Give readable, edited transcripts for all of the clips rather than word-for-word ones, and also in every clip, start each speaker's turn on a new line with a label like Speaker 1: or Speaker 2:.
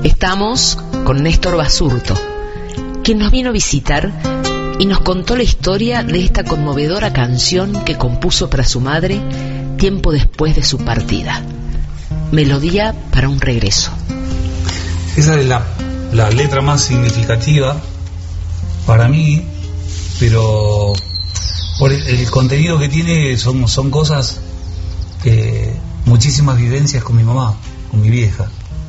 Speaker 1: Estamos con Néstor Basurto, quien nos vino a visitar y nos contó la historia de esta conmovedora canción que compuso para su madre tiempo después de su partida. Melodía para un regreso.
Speaker 2: Esa es la letra más significativa para mí, pero por el contenido que tiene son cosas, muchísimas vivencias con mi mamá, con mi vieja.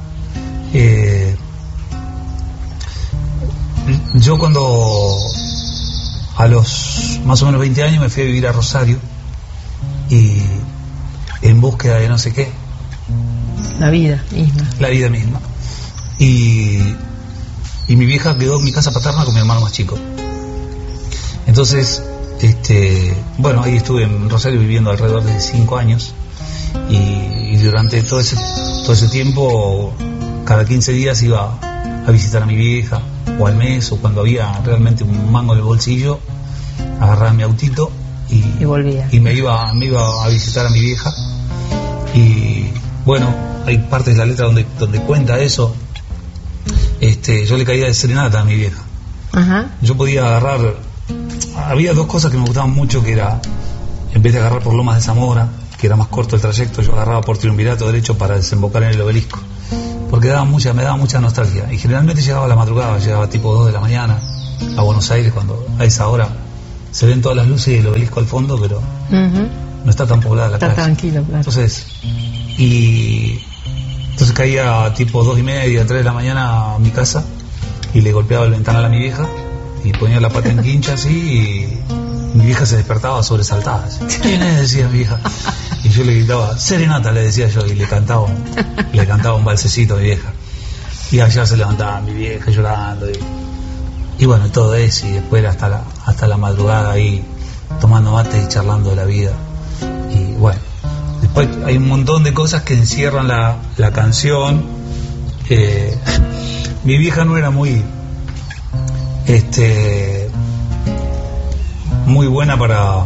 Speaker 2: Yo cuando a los más o menos 20 años me fui a vivir a Rosario y en búsqueda de no sé qué.
Speaker 1: La vida misma.
Speaker 2: La vida misma. Y mi vieja quedó en mi casa paterna con mi hermano más chico. Entonces, bueno, ahí estuve en Rosario viviendo alrededor de 5 años y durante todo ese tiempo, cada 15 días iba a visitar a mi vieja, o al mes, o cuando había realmente un mango en el bolsillo, agarraba mi autito y volvía. Y me iba a visitar a mi vieja. Y bueno, hay partes de la letra donde cuenta eso. Yo le caía de serenata a mi vieja.
Speaker 1: Ajá.
Speaker 2: Yo podía agarrar, había dos cosas que me gustaban mucho, que era, en vez de agarrar por Lomas de Zamora, que era más corto el trayecto, yo agarraba por Triunvirato derecho para desembocar en el Obelisco, porque me daba mucha nostalgia. Y generalmente llegaba a la madrugada, llegaba tipo 2 de la mañana a Buenos Aires, cuando a esa hora se ven todas las luces y el Obelisco al fondo, pero no está tan poblada la calle.
Speaker 1: Está tranquilo, claro.
Speaker 2: Entonces caía tipo 2:30, 3 de la mañana a mi casa y le golpeaba el ventanal a mi vieja y ponía la pata en quincha así, y mi vieja se despertaba sobresaltada. ¿Quién es?, decía mi vieja. Y yo le gritaba, serenata, le decía yo, y le cantaba un balsecito a mi vieja. Y allá se levantaba mi vieja llorando y bueno, todo eso, y después era hasta la madrugada ahí tomando mate y charlando de la vida. Y bueno, después hay un montón de cosas que encierran la canción. Mi vieja no era muy buena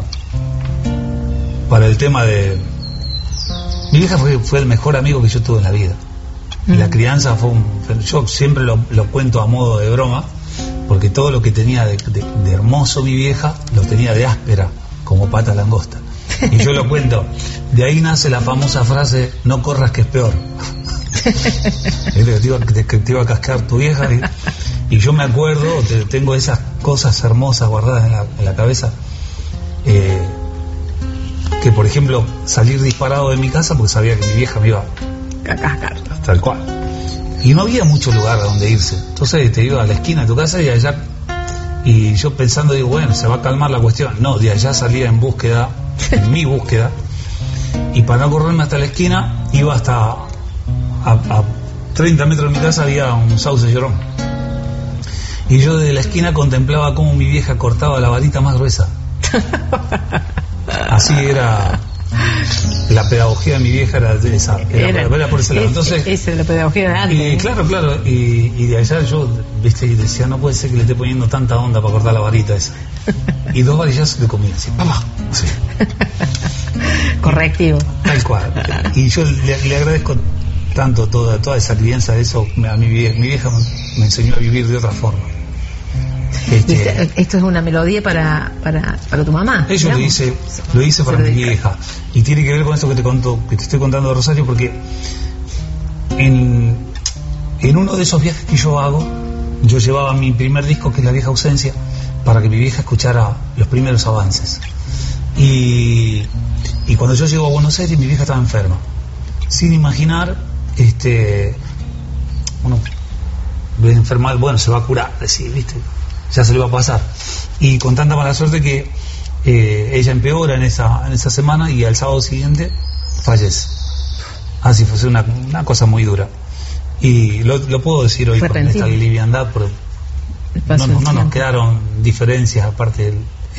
Speaker 2: para el tema de... Mi vieja fue el mejor amigo que yo tuve en la vida. La crianza yo siempre lo cuento a modo de broma, porque todo lo que tenía de hermoso mi vieja lo tenía de áspera, como pata langosta. Y yo lo cuento. De ahí nace la famosa frase, no corras que es peor. Que te iba a cascar tu vieja. Y yo me acuerdo, tengo esas cosas hermosas guardadas en la cabeza, que por ejemplo, salir disparado de mi casa porque sabía que mi vieja me iba
Speaker 1: a cascar.
Speaker 2: Tal cual. Y no había mucho lugar a donde irse. Entonces te iba a la esquina de tu casa y allá, y yo pensando, digo, bueno, se va a calmar la cuestión. No, de allá salía en mi búsqueda, y para no correrme hasta la esquina, iba hasta a 30 metros de mi casa había un sauce llorón. Y yo desde la esquina contemplaba cómo mi vieja cortaba la varita más gruesa. Así era. La pedagogía de mi vieja era de esa. Era por ese lado. Entonces,
Speaker 1: esa es la pedagogía de antes.
Speaker 2: Claro. Y de allá yo, y decía, no puede ser que le esté poniendo tanta onda para cortar la varita esa. Y 2 varillas le comía así, ¡papá! Así.
Speaker 1: Correctivo.
Speaker 2: Tal cual. Y yo le agradezco tanto toda esa crianza, de eso a mi vieja. Mi vieja me enseñó a vivir de otra forma.
Speaker 1: Esto es una melodía para tu mamá.
Speaker 2: Eso lo hice para mi vieja. Y tiene que ver con eso que te estoy contando de Rosario, porque en uno de esos viajes que yo hago, yo llevaba mi primer disco, que es La Vieja Ausencia, para que mi vieja escuchara los primeros avances. Y cuando yo llego a Buenos Aires, mi vieja estaba enferma, sin imaginar, enfermar, bueno, se va a curar, decir, ¿viste? Ya se le va a pasar. Y con tanta mala suerte que ella empeora en esa semana, y al sábado siguiente fallece. Así fue una cosa muy dura. Y lo puedo decir hoy con esta liviandad, porque no nos quedaron diferencias, aparte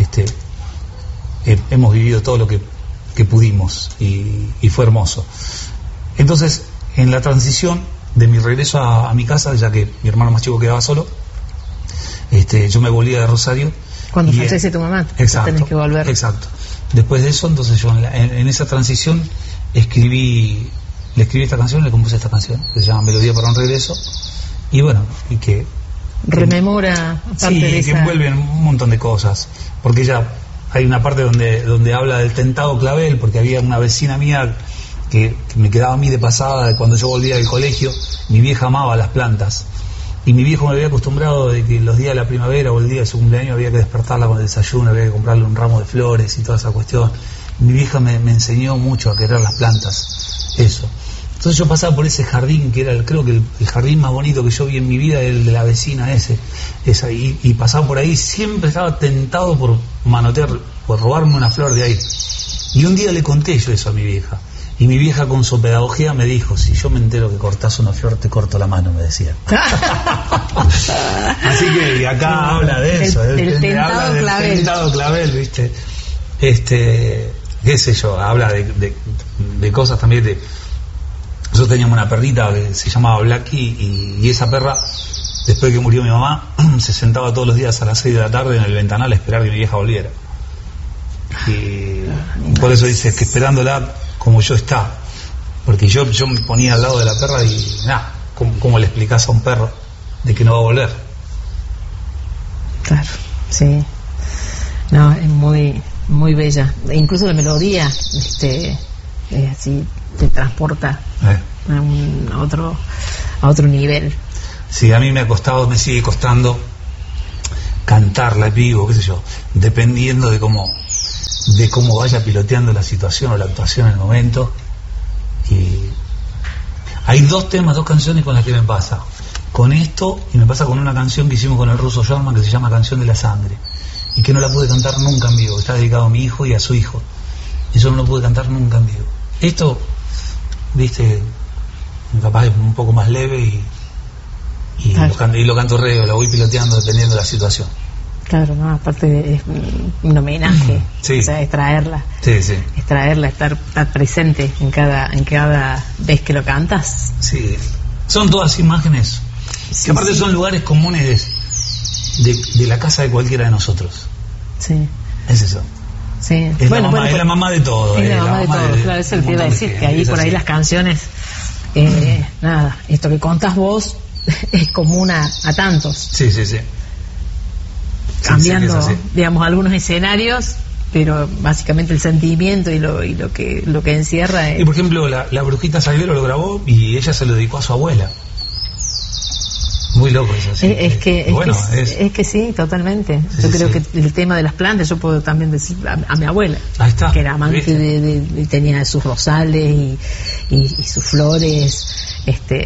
Speaker 2: hemos vivido todo lo que pudimos, y fue hermoso. Entonces, en la transición de mi regreso a mi casa, ya que mi hermano más chico quedaba solo, yo me volvía de Rosario.
Speaker 1: Cuando fallece tu mamá, tenés que volver.
Speaker 2: Exacto. Después de eso, entonces yo en esa transición le escribí esta canción, le compuse esta canción, que se llama Melodía para un regreso, y bueno, y que
Speaker 1: rememora parte
Speaker 2: sí,
Speaker 1: de
Speaker 2: que envuelven un montón de cosas, porque ella, hay una parte donde habla del tentado clavel, porque había una vecina mía que me quedaba a mí de pasada de cuando yo volvía del colegio. Mi vieja amaba las plantas, y mi viejo me había acostumbrado de que los días de la primavera o el día de su cumpleaños había que despertarla con el desayuno, había que comprarle un ramo de flores y toda esa cuestión. Mi vieja me enseñó mucho a querer las plantas, eso. Entonces yo pasaba por ese jardín, que era creo que el jardín más bonito que yo vi en mi vida, el de la vecina esa, y pasaba por ahí, siempre estaba tentado por manotear, por robarme una flor de ahí. Y un día le conté yo eso a mi vieja, y mi vieja con su pedagogía me dijo: si yo me entero que cortás una flor, te corto la mano, me decía. Así que y acá habla de eso,
Speaker 1: el tentado
Speaker 2: habla del
Speaker 1: clavel.
Speaker 2: tentado clavel, ¿viste? Qué sé yo, habla de cosas también de... Nosotros teníamos una perrita que se llamaba Blacky, y esa perra, después de que murió mi mamá, se sentaba todos los días a las 6 de la tarde en el ventanal a esperar que mi vieja volviera. Y por eso dice que esperándola como yo está. Porque yo me ponía al lado de la perra y nada, ¿cómo le explicás a un perro de que no va a volver?
Speaker 1: Claro, sí. No, es muy, muy bella. E incluso la melodía, así te transporta a otro nivel.
Speaker 2: Sí, a mí me sigue costando cantarla en vivo, qué sé yo, dependiendo de cómo vaya piloteando la situación o la actuación en el momento. Y hay dos canciones con las que me pasa. Con esto, y me pasa con una canción que hicimos con el ruso Sherman que se llama Canción de la Sangre, y que no la pude cantar nunca en vivo. Está dedicado a mi hijo y a su hijo. Eso no lo pude cantar nunca en vivo. Esto, viste, capaz es un poco más leve y lo canto lo voy piloteando dependiendo de la situación.
Speaker 1: Claro, no, aparte es un homenaje,
Speaker 2: sí.
Speaker 1: O sea, extraerla, estar presente en cada vez que lo cantas.
Speaker 2: Sí, son todas imágenes que aparte son lugares comunes de la casa de cualquiera de nosotros.
Speaker 1: Sí.
Speaker 2: Es eso.
Speaker 1: Sí.
Speaker 2: Es la mamá de todo.
Speaker 1: Es la mamá de todo, claro, eso te iba a decir, que ahí por ahí las canciones, nada, esto que contás vos es común a tantos.
Speaker 2: Sí.
Speaker 1: Cambiando, digamos, algunos escenarios, pero básicamente el sentimiento y lo que encierra es...
Speaker 2: Y por ejemplo, la Brujita Salguero lo grabó y ella se lo dedicó a su abuela. Muy loco eso, sí.
Speaker 1: Es que sí, totalmente. Yo creo que el tema de las plantas, yo puedo también decir a mi abuela,
Speaker 2: ahí está,
Speaker 1: que era amante de tenía sus rosales y sus flores,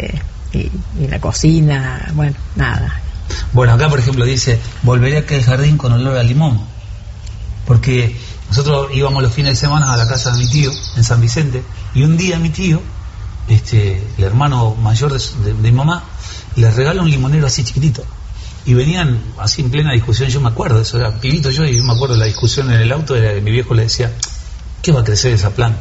Speaker 1: y la cocina, bueno, nada.
Speaker 2: Bueno, acá por ejemplo dice: volveré a aquel jardín con olor a limón, porque nosotros íbamos los fines de semana a la casa de mi tío en San Vicente, y un día mi tío, el hermano mayor de mi mamá, le regala un limonero así chiquitito, y venían así en plena discusión. Yo me acuerdo, eso era pibito yo, y me acuerdo de la discusión en el auto, era que mi viejo le decía: ¿qué va a crecer esa planta?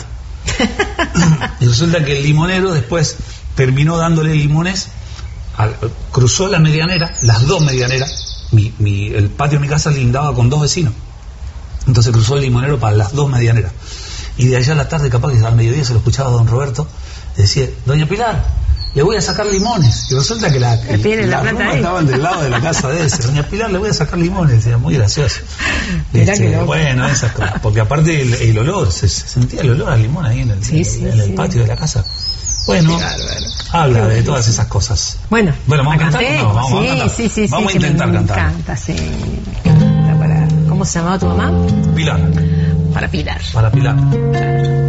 Speaker 2: Y resulta que el limonero después terminó dándole limones. Cruzó la medianera, las dos medianeras. El patio de mi casa lindaba con dos vecinos, entonces cruzó el limonero para las dos medianeras, y de allá a la tarde, capaz que al mediodía se lo escuchaba a don Roberto, decía: doña Pilar, le voy a sacar limones. Y resulta que la roma estaba del lado de la casa de ese. Doña Pilar, le voy a sacar limones. Decía, muy gracioso. Bueno, esas cosas, porque aparte el olor, se sentía el olor al limón ahí en el patio de la casa. Bueno, habla de todas esas cosas.
Speaker 1: Bueno,
Speaker 2: ¿vamos a cantar? No, vamos a cantar.
Speaker 1: Sí,
Speaker 2: vamos a intentar cantar.
Speaker 1: Canta, sí. ¿Cómo se llamaba tu mamá?
Speaker 2: Pilar.
Speaker 1: Para Pilar.
Speaker 2: Para Pilar.